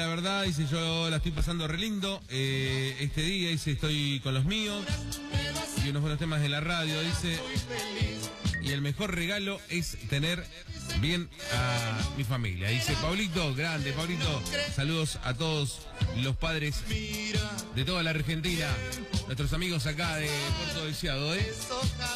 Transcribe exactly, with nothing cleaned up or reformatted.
la verdad, dice, yo la estoy pasando re lindo. Eh, este día, dice, estoy con los míos. Y unos buenos temas de la radio, dice. Y el mejor regalo es tener bien a mi familia. Dice Pablito, grande, Pablito. Saludos a todos los padres de toda la Argentina. Nuestros amigos acá de Puerto Deseado, ¿eh?